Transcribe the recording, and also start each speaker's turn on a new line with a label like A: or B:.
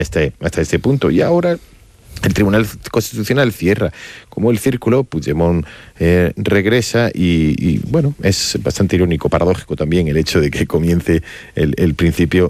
A: hasta este punto. Y ahora el Tribunal Constitucional cierra como el círculo, Puigdemont regresa y bueno, es bastante irónico, paradójico también el hecho de que comience el principio